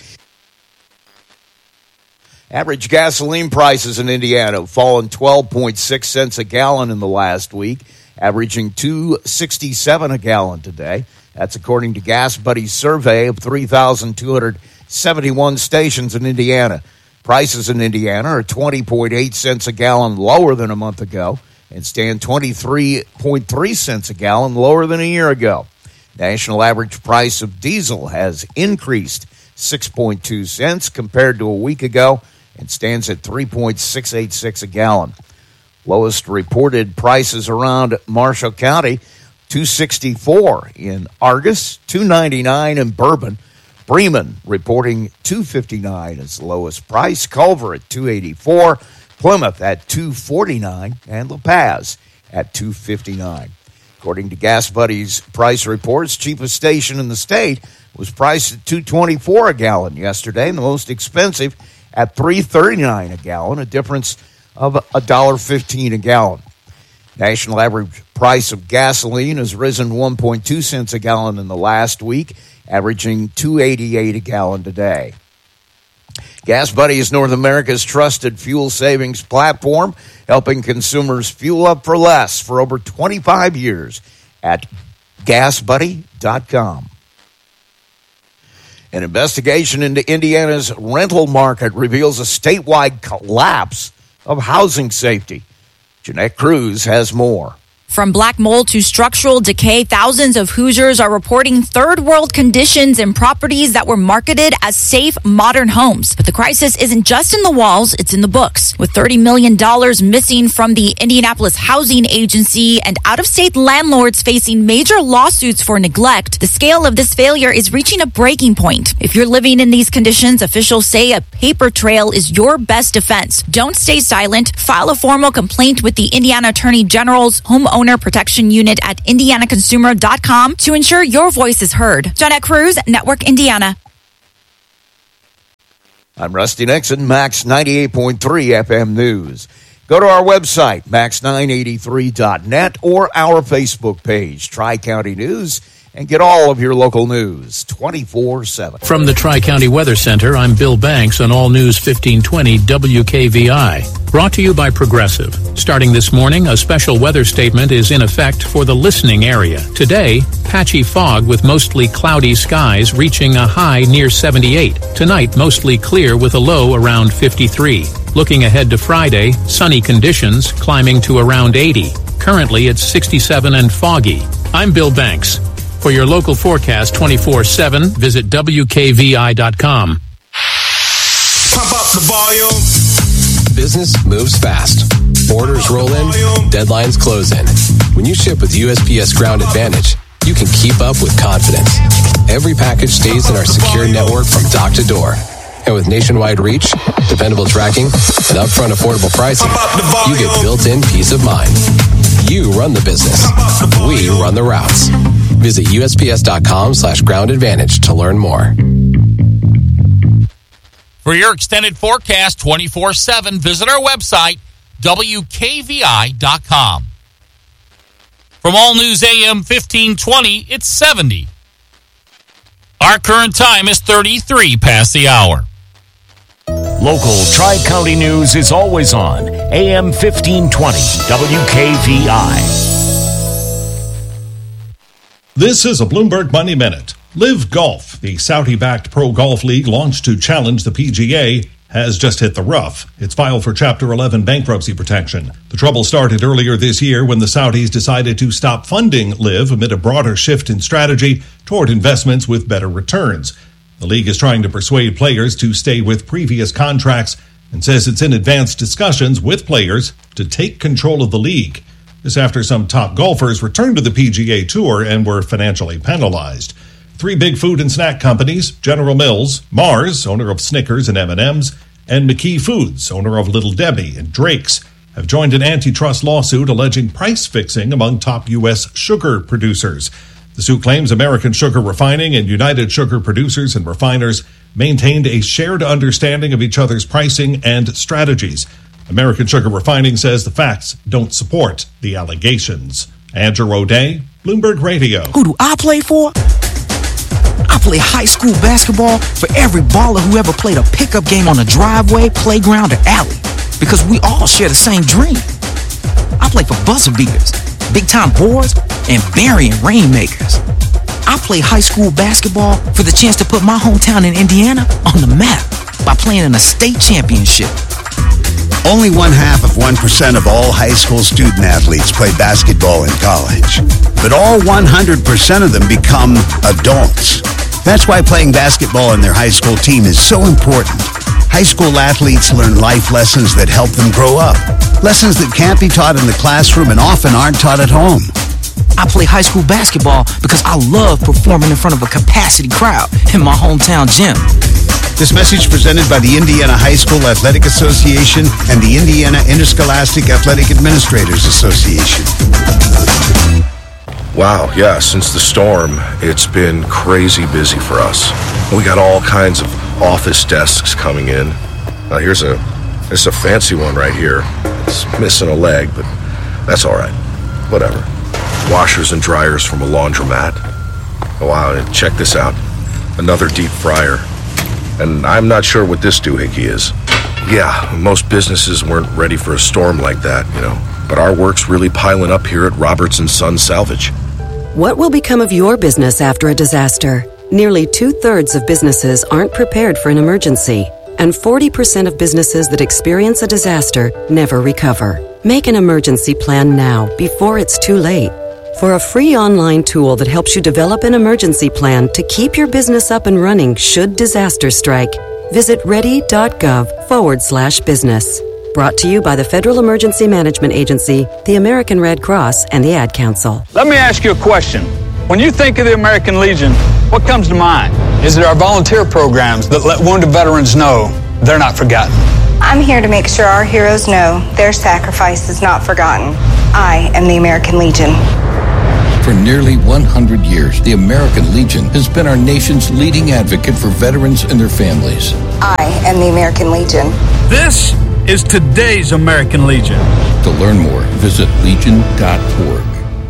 Average gasoline prices in Indiana have fallen twelve point six cents a gallon in the last week, averaging two dollars and sixty-seven cents a gallon today. That's according to Gas Buddy's survey of three thousand two hundred seventy-one stations in Indiana. Prices in Indiana are twenty point eight cents a gallon lower than a month ago and stand twenty-three point three cents a gallon lower than a year ago. National average price of diesel has increased six point two cents compared to a week ago and stands at three point six eight six a gallon. Lowest reported prices around Marshall County, two sixty-four in Argus, two ninety-nine in Bourbon. Bremen reporting two fifty-nine as the lowest price. Culver at two eighty-four, Plymouth at two forty-nine, and La Paz at two fifty-nine. According to Gas Buddy's price reports, cheapest station in the state was priced at two twenty-four a gallon yesterday, and the most expensive at three thirty-nine a gallon, a difference of one dollar fifteen a gallon. National average price of gasoline has risen one point two cents a gallon in the last week, averaging two eighty-eight a gallon today. Gas Buddy is North America's trusted fuel savings platform, helping consumers fuel up for less for over twenty-five years at gas buddy dot com. An investigation into Indiana's rental market reveals a statewide collapse of housing safety. Jeanette Cruz has more. From black mold to structural decay, thousands of Hoosiers are reporting third world conditions in properties that were marketed as safe, modern homes. But the crisis isn't just in the walls, it's in the books. With thirty million dollars missing from the Indianapolis Housing Agency and out-of-state landlords facing major lawsuits for neglect, the scale of this failure is reaching a breaking point. If you're living in these conditions, officials say a paper trail is your best defense. Don't stay silent. File a formal complaint with the Indiana Attorney General's Home Owner Protection Unit at indiana consumer dot com to ensure your voice is heard. Jeanette Cruz, Network Indiana. I'm Rusty Nixon, Max ninety-eight point three F M News. Go to our website, max nine eighty-three dot net, or our Facebook page, Tri-County News, and get all of your local news twenty-four seven. From the Tri-County Weather Center, I'm Bill Banks on All News fifteen twenty W K V I. Brought to you by Progressive. Starting this morning, a special weather statement is in effect for the listening area. Today, patchy fog with mostly cloudy skies reaching a high near seventy-eight. Tonight, mostly clear with a low around fifty-three. Looking ahead to Friday, sunny conditions climbing to around eighty. Currently, it's sixty-seven and foggy. I'm Bill Banks. For your local forecast twenty-four seven, visit W K V I dot com. Pump up the volume. Business moves fast. Orders roll in, deadlines close in. When you ship with U S P S Ground Advantage, you can keep up with confidence. Every package stays in our secure network from dock to door. And with nationwide reach, dependable tracking, and upfront affordable pricing, you get built-in peace of mind. You run the business. We run the routes. Visit U S P S dot com slash ground advantage to learn more. For your extended forecast twenty-four seven, visit our website, W K V I dot com. From All News A M fifteen twenty, it's seventy. Our current time is thirty-three past the hour. Local Tri-County News is always on A M fifteen twenty W K V I. This is a Bloomberg Money Minute. Live Golf, the Saudi-backed pro golf league launched to challenge the P G A, has just hit the rough. It's filed for Chapter eleven bankruptcy protection. The trouble started earlier this year when the Saudis decided to stop funding Live amid a broader shift in strategy toward investments with better returns. The league is trying to persuade players to stay with previous contracts and says it's in advanced discussions with players to take control of the league. This after some top golfers returned to the P G A Tour and were financially penalized. Three big food and snack companies, General Mills, Mars, owner of Snickers and M and M's, and McKee Foods, owner of Little Debbie and Drake's, have joined an antitrust lawsuit alleging price fixing among top U S sugar producers. The suit claims American Sugar Refining and United Sugar Producers and Refiners maintained a shared understanding of each other's pricing and strategies. American Sugar Refining says the facts don't support the allegations. Andrew O'Day, Bloomberg Radio. Who do I play for? I play high school basketball for every baller who ever played a pickup game on a driveway, playground, or alley. Because we all share the same dream. I play for buzzer beaters, big-time boards, and burying rainmakers. I play high school basketball for the chance to put my hometown in Indiana on the map by playing in a state championship. Only one half of one percent of all high school student athletes play basketball in college. But all one hundred percent of them become adults. That's why playing basketball on their high school team is so important. High school athletes learn life lessons that help them grow up. Lessons that can't be taught in the classroom and often aren't taught at home. I play high school basketball because I love performing in front of a capacity crowd in my hometown gym. This message presented by the Indiana High School Athletic Association and the Indiana Interscholastic Athletic Administrators Association. Wow, yeah, since the storm, it's been crazy busy for us. We got all kinds of office desks coming in. Now here's a, here's a fancy one right here. It's missing a leg, but that's all right. Whatever. Washers and dryers from a laundromat. Oh, wow, and check this out. Another deep fryer. And I'm not sure what this doohickey is. Yeah, most businesses weren't ready for a storm like that, you know. But our work's really piling up here at Roberts and Son Salvage. What will become of your business after a disaster? Nearly two-thirds of businesses aren't prepared for an emergency, and forty percent of businesses that experience a disaster never recover. Make an emergency plan now, before it's too late. For a free online tool that helps you develop an emergency plan to keep your business up and running should disaster strike, visit ready.gov forward slash business. Brought to you by the Federal Emergency Management Agency, the American Red Cross, and the Ad Council. Let me ask you a question. When you think of the American Legion, what comes to mind? Is it our volunteer programs that let wounded veterans know they're not forgotten? I'm here to make sure our heroes know their sacrifice is not forgotten. I am the American Legion. For nearly one hundred years, the American Legion has been our nation's leading advocate for veterans and their families. I am the American Legion. This is today's American Legion. To learn more, visit legion dot org.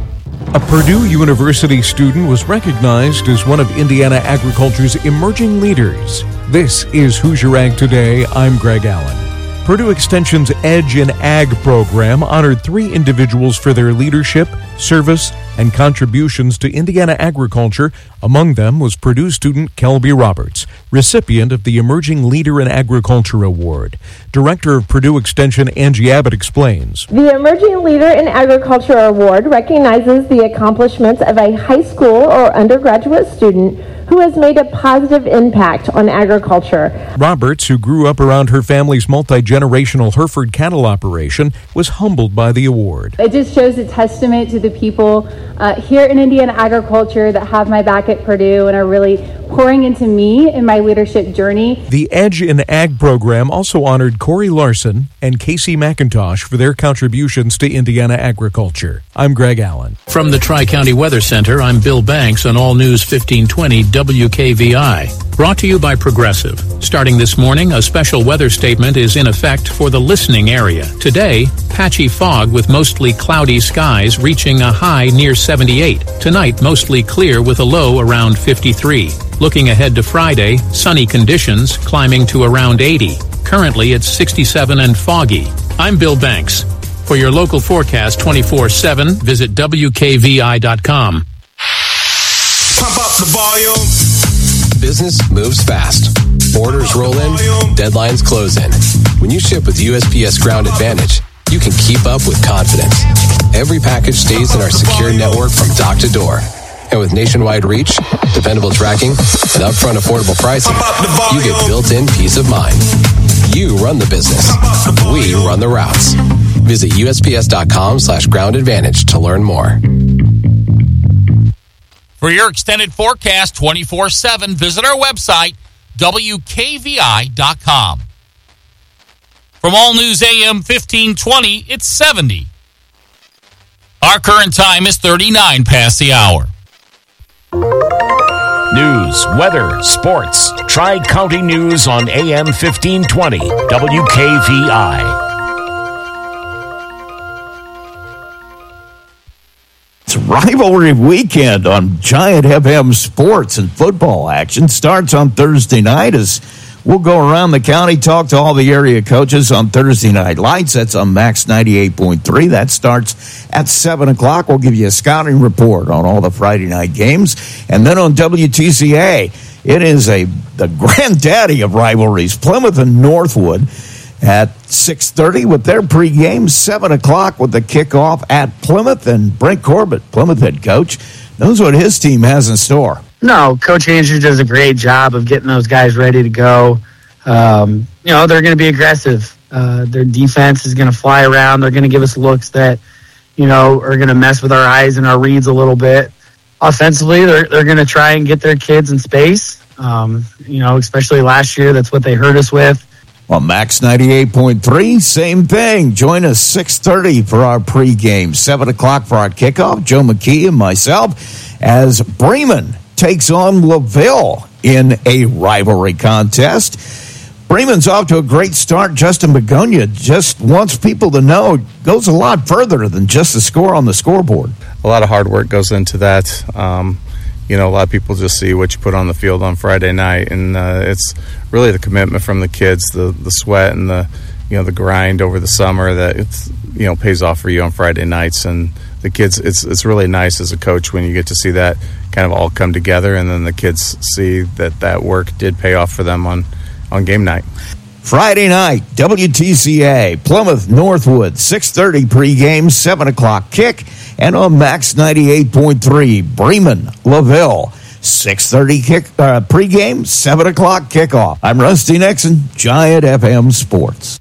A Purdue University student was recognized as one of Indiana agriculture's emerging leaders. This is Hoosier Ag Today. I'm Greg Allen. Purdue Extension's Edge in Ag program honored three individuals for their leadership, service, and contributions to Indiana agriculture. Among them was Purdue student Kelby Roberts, recipient of the Emerging Leader in Agriculture Award. Director of Purdue Extension Angie Abbott explains. The Emerging Leader in Agriculture Award recognizes the accomplishments of a high school or undergraduate student who has made a positive impact on agriculture. Roberts, who grew up around her family's multi-generational Hereford cattle operation, was humbled by the award. It just shows a testament to the people uh, here in Indiana agriculture that have my back at Purdue and are really pouring into me in my leadership journey. The Edge in Ag program also honored Corey Larson and Casey McIntosh for their contributions to Indiana agriculture. I'm Greg Allen. From the Tri-County Weather Center, I'm Bill Banks on All News fifteen twenty W K V I. Brought to you by Progressive. Starting this morning, a special weather statement is in effect for the listening area. Today, patchy fog with mostly cloudy skies reaching a high near seventy-eight. Tonight, mostly clear with a low around fifty-three. Looking ahead to Friday, sunny conditions climbing to around eighty. Currently, it's sixty-seven and foggy. I'm Bill Banks. For your local forecast twenty-four seven, visit W K V I dot com. Pump up the volume. Business moves fast. Orders roll in, deadlines close in. When you ship with U S P S Ground Advantage, you can keep up with confidence. Every package stays in our secure network from dock to door. And with nationwide reach, dependable tracking, and upfront affordable pricing, you get built-in peace of mind. You run the business. We run the routes. Visit U S P S dot com slash ground advantage to learn more. For your extended forecast twenty-four seven, visit our website, W K V I dot com. From All News A M fifteen twenty, it's seventy. Our current time is thirty-nine past the hour. News, weather, sports. Tri-County News on A M fifteen twenty W K V I. It's rivalry weekend on Giant F M Sports, and football action starts on Thursday night as we'll go around the county, talk to all the area coaches on Thursday Night Lights. That's on Max ninety-eight point three. That starts at seven o'clock. We'll give you a scouting report on all the Friday night games. And then on W T C A, it is a the granddaddy of rivalries, Plymouth and Northwood, at six thirty with their pregame, seven o'clock with the kickoff at Plymouth. And Brent Corbett, Plymouth head coach, knows what his team has in store. No, Coach Andrews does a great job of getting those guys ready to go. Um, you know, they're going to be aggressive. Uh, their defense is going to fly around. They're going to give us looks that, you know, are going to mess with our eyes and our reads a little bit. Offensively, they're, they're going to try and get their kids in space. Um, you know, especially last year, that's what they hurt us with. On Max ninety-eight point three, same thing. Join us six thirty for our pregame, seven o'clock for our kickoff. Joe McKee and myself as Bremen takes on LaVille in a rivalry contest. Bremen's off to a great start. Justin Begonia just wants people to know it goes a lot further than just the score on the scoreboard. A lot of hard work goes into that. Um, you know, a lot of people just see what you put on the field on Friday night, and uh, it's really the commitment from the kids, the the sweat and the, you know, the grind over the summer that it's, you know, pays off for you on Friday nights. And the kids, it's it's really nice as a coach when you get to see that kind of all come together, and then the kids see that that work did pay off for them on, on game night. Friday night, W T C A, Plymouth Northwood, six thirty pregame, seven o'clock kick, and on Max ninety-eight point three, Bremen LaVille, six thirty kick uh, pregame, seven o'clock kickoff. I'm Rusty Nixon, Giant F M Sports.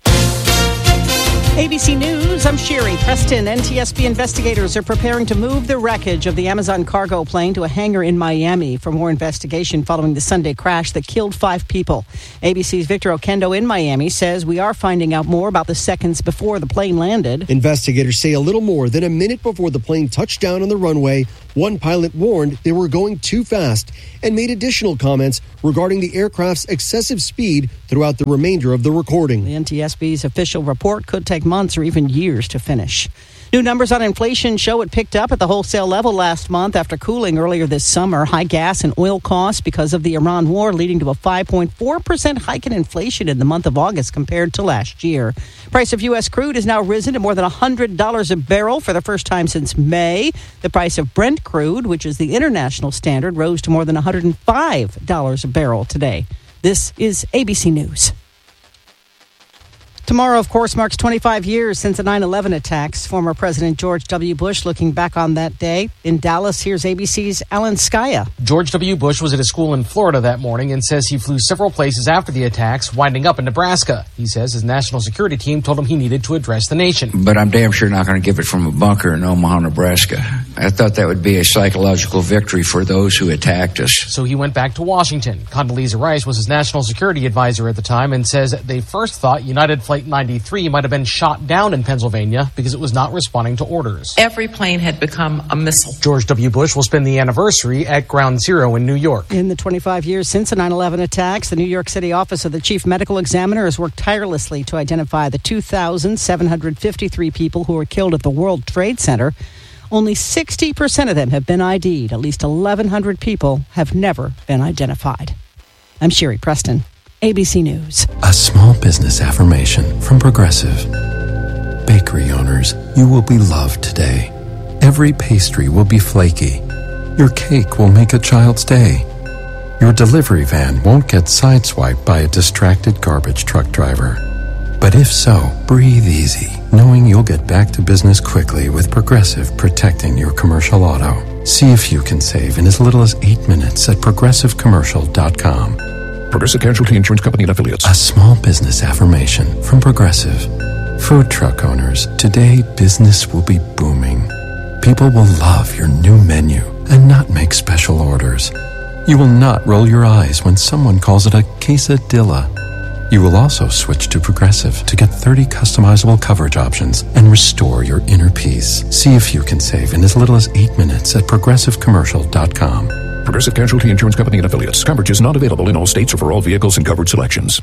A B C News, I'm Sherry Preston. N T S B investigators are preparing to move the wreckage of the Amazon cargo plane to a hangar in Miami for more investigation following the Sunday crash that killed five people. A B C's Victor Oquendo in Miami says we are finding out more about the seconds before the plane landed. Investigators say a little more than a minute before the plane touched down on the runway, one pilot warned they were going too fast and made additional comments regarding the aircraft's excessive speed throughout the remainder of the recording. The N T S B's official report could take months or even years to finish. New numbers on inflation show it picked up at the wholesale level last month after cooling earlier this summer. High gas and oil costs because of the Iran war leading to a five point four percent hike in inflation in the month of August compared to last year. Price of U S crude has now risen to more than one hundred dollars a barrel for the first time since May. The price of Brent crude, which is the international standard, rose to more than one hundred five dollars a barrel today. This is A B C News. Tomorrow, of course, marks twenty-five years since the nine eleven attacks. Former President George W. Bush looking back on that day. In Dallas, here's A B C's Alan Skaya. George W. Bush was at a school in Florida that morning and says he flew several places after the attacks, winding up in Nebraska. He says his national security team told him he needed to address the nation. But I'm damn sure not going to give it from a bunker in Omaha, Nebraska. I thought that would be a psychological victory for those who attacked us. So he went back to Washington. Condoleezza Rice was his national security advisor at the time and says they first thought United Flight ninety-three might have been shot down in Pennsylvania because it was not responding to orders. Every plane had become a missile. George W. Bush will spend the anniversary at Ground Zero in New York. In the twenty-five years since the nine eleven attacks, the New York City office of the chief medical examiner has worked tirelessly to identify the two thousand seven hundred fifty-three people who were killed at the World Trade Center. Only sixty percent of them have been I D'd. At least eleven hundred people have never been identified. I'm Sherry Preston, A B C News. A small business affirmation from Progressive. Bakery owners, you will be loved today. Every pastry will be flaky. Your cake will make a child's day. Your delivery van won't get sideswiped by a distracted garbage truck driver. But if so, breathe easy, knowing you'll get back to business quickly with Progressive protecting your commercial auto. See if you can save in as little as eight minutes at progressive commercial dot com. Progressive Casualty Insurance Company and Affiliates. A small business affirmation from Progressive. Food truck owners, today business will be booming. People will love your new menu and not make special orders. You will not roll your eyes when someone calls it a quesadilla. You will also switch to Progressive to get thirty customizable coverage options and restore your inner peace. See if you can save in as little as eight minutes at progressive commercial dot com. Progressive Casualty Insurance Company and Affiliates. Coverage is not available in all states or for all vehicles and covered selections.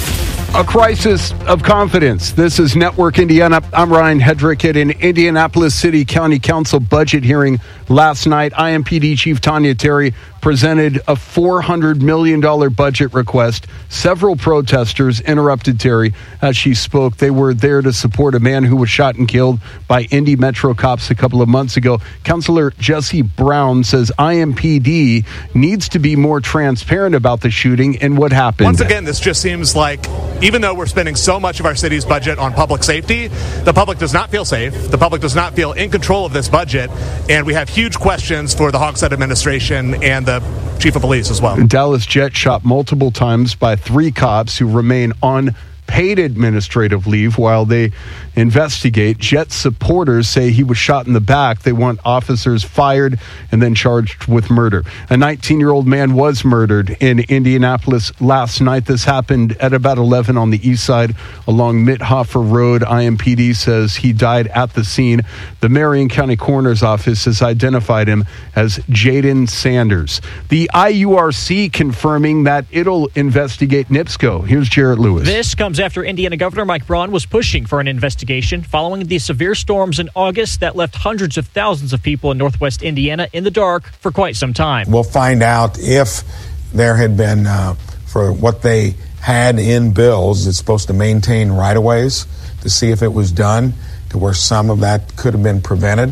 A crisis of confidence. This is Network Indiana. I'm Ryan Hedrick at an Indianapolis City County Council budget hearing last night. I M P D Chief Tanya Terry presented a four hundred million dollars budget request. Several protesters interrupted Terry as she spoke. They were there to support a man who was shot and killed by Indy Metro cops a couple of months ago. Councilor Jesse Brown says I M P D needs to be more transparent about the shooting and what happened. Once again, this just seems like, even though we're spending so much of our city's budget on public safety, the public does not feel safe. The public does not feel in control of this budget. And we have huge questions for the Hogshead administration and the chief of police as well. Dallas Jet shot multiple times by three cops who remain on paid administrative leave while they investigate. Jet supporters say he was shot in the back. They want officers fired and then charged with murder. A nineteen-year-old man was murdered in Indianapolis last night. This happened at about eleven on the east side along Mithofer Road. I M P D says he died at the scene. The Marion County Coroner's Office has identified him as Jaden Sanders. The I U R C confirming that it'll investigate NIPSCO. Here's Jarrett Lewis. This comes after Indiana Governor Mike Braun was pushing for an investigation following the severe storms in August that left hundreds of thousands of people in northwest Indiana in the dark for quite some time. We'll find out if there had been, uh, for what they had in bills, it's supposed to maintain right-of-ways, to see if it was done to where some of that could have been prevented.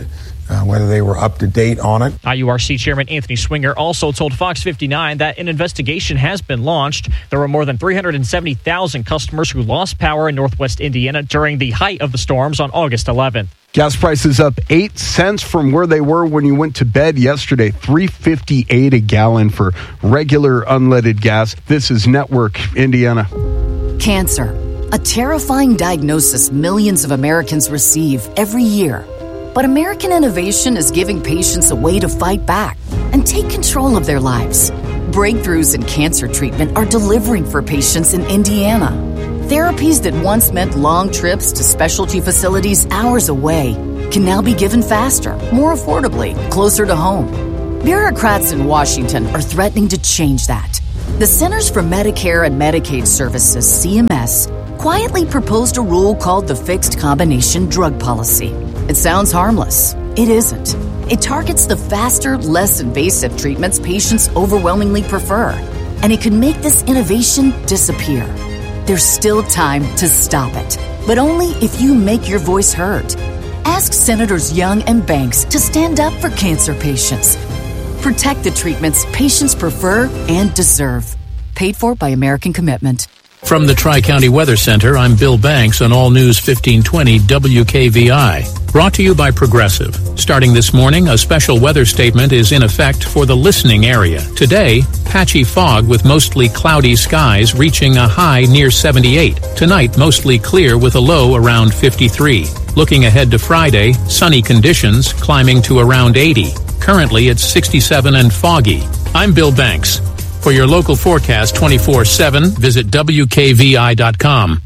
uh, whether they were up to date on it. I U R C Chairman Anthony Swinger also told Fox fifty-nine that an investigation has been launched. There were more than three hundred seventy thousand customers who lost power in northwest Indiana during the height of the storms on August eleventh. Gas prices up eight cents from where they were when you went to bed yesterday. three fifty-eight a gallon for regular unleaded gas. This is Network Indiana. Cancer, a terrifying diagnosis millions of Americans receive every year. But American innovation is giving patients a way to fight back and take control of their lives. Breakthroughs in cancer treatment are delivering for patients in Indiana. Therapies that once meant long trips to specialty facilities hours away can now be given faster, more affordably, closer to home. Bureaucrats in Washington are threatening to change that. The Centers for Medicare and Medicaid Services, C M S, quietly proposed a rule called the Fixed Combination Drug Policy. It sounds harmless. It isn't. It targets the faster, less invasive treatments patients overwhelmingly prefer, and it could make this innovation disappear. There's still time to stop it, but only if you make your voice heard. Ask Senators Young and Banks to stand up for cancer patients. Protect the treatments patients prefer and deserve. Paid for by American Commitment. From the Tri-County Weather Center, I'm Bill Banks on All News fifteen twenty W K V I. Brought to you by Progressive. Starting this morning, a special weather statement is in effect for the listening area. Today, patchy fog with mostly cloudy skies reaching a high near seventy-eight. Tonight, mostly clear with a low around fifty-three. Looking ahead to Friday, sunny conditions climbing to around eighty. Currently, it's sixty-seven and foggy. I'm Bill Banks. For your local forecast twenty-four seven, visit W K V I dot com.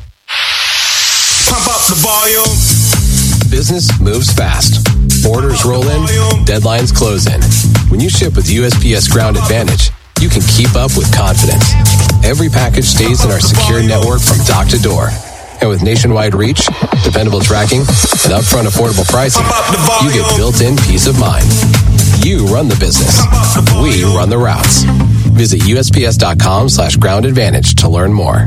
Pump up the volume. Business moves fast. Orders roll in, deadlines close in. When you ship with U S P S Ground Advantage, you can keep up with confidence. Every package stays in our secure network from dock to door. And with nationwide reach, dependable tracking, and upfront affordable pricing, you get built-in peace of mind. You run the business. We run the routes. Visit U S P S dot com slash ground advantage to learn more.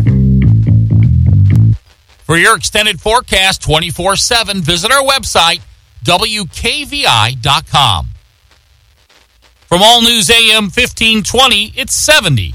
For your extended forecast twenty-four seven, visit our website, W K V I dot com. From All News A M fifteen twenty, it's seventy.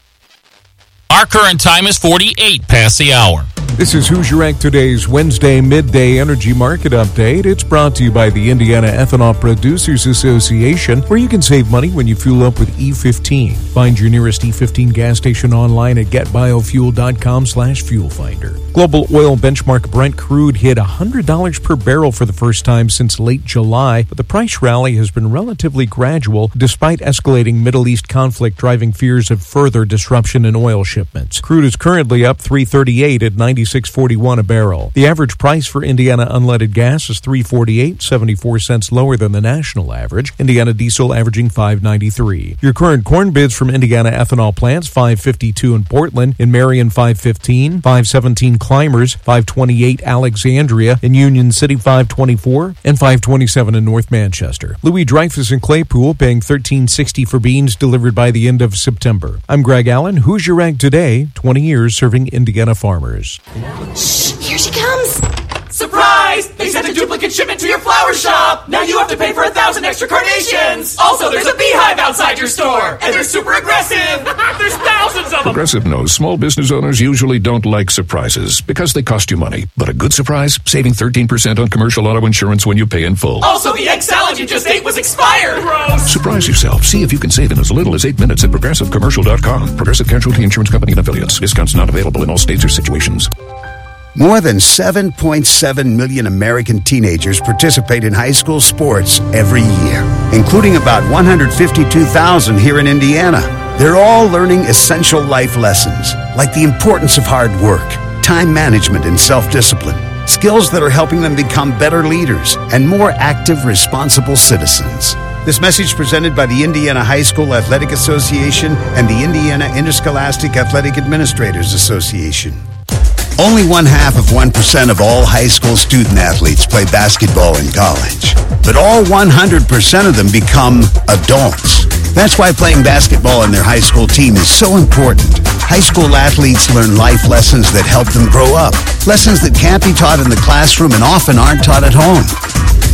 Our current time is forty-eight past the hour. This is Hoosier Act Today's Wednesday midday energy market update. It's brought to you by the Indiana Ethanol Producers Association, where you can save money when you fuel up with E fifteen. Find your nearest E fifteen gas station online at get biofuel dot com slash fuel finder. Global oil benchmark Brent crude hit one hundred dollars per barrel for the first time since late July, but the price rally has been relatively gradual despite escalating Middle East conflict driving fears of further disruption in oil shipments. Crude is currently up three thirty-eight at ninety-six forty-one a barrel. The average price for Indiana unleaded gas is three forty-eight, seventy-four cents lower than the national average. Indiana diesel averaging five ninety-three. Your current corn bids from Indiana ethanol plants: five fifty-two in Portland, in Marion five fifteen, five seventeen Climbers, five twenty-eight Alexandria, in Union City five twenty-four, and five twenty-seven in North Manchester. Louis Dreyfus and Claypool paying thirteen sixty for beans delivered by the end of September. I'm Greg Allen, Hoosier Ag Today, twenty years serving Indiana farmers. Shh, here she comes. Surprise! They sent a duplicate shipment to your flower shop. Now you have to pay for a thousand extra carnations. Also, there's a beehive outside your store, and they're super aggressive. There's thousands of them. Progressive knows small business owners usually don't like surprises because they cost you money. But a good surprise, saving thirteen percent on commercial auto insurance when you pay in full. Also, the egg salad you just ate was expired. Gross. Surprise yourself. See if you can save in as little as eight minutes at progressive commercial dot com. Progressive Casualty Insurance Company and Affiliates. Discounts not available in all states or situations. More than seven point seven million American teenagers participate in high school sports every year, including about one hundred fifty-two thousand here in Indiana. They're all learning essential life lessons, like the importance of hard work, time management, and self-discipline, skills that are helping them become better leaders and more active, responsible citizens. This message presented by the Indiana High School Athletic Association and the Indiana Interscholastic Athletic Administrators Association. Only one half of one percent of all high school student athletes play basketball in college, but all one hundred percent of them become adults. That's why playing basketball on their high school team is so important. High school athletes learn life lessons that help them grow up, lessons that can't be taught in the classroom and often aren't taught at home.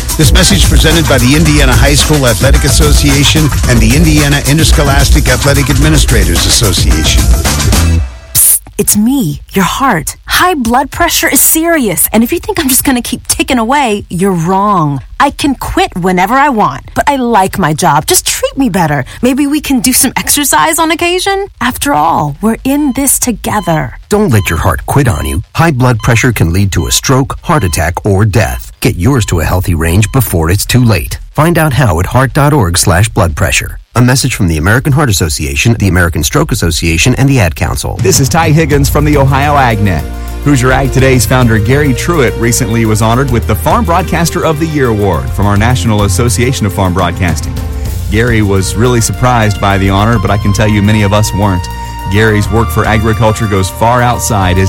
This message presented by the Indiana High School Athletic Association and the Indiana Interscholastic Athletic Administrators Association. It's me, your heart. High blood pressure is serious, and if you think I'm just going to keep ticking away, you're wrong. I can quit whenever I want, but I like my job. Just treat me better. Maybe we can do some exercise on occasion? After all, we're in this together. Don't let your heart quit on you. High blood pressure can lead to a stroke, heart attack, or death. Get yours to a healthy range before it's too late. Find out how at heart.org slash blood pressure. A message from the American Heart Association, the American Stroke Association, and the Ad Council. This is Ty Higgins from the Ohio AgNet. Hoosier Ag Today's founder Gary Truitt recently was honored with the Farm Broadcaster of the Year award from our National Association of Farm Broadcasting. Gary was really surprised by the honor, but I can tell you many of us weren't. Gary's work for agriculture goes far outside his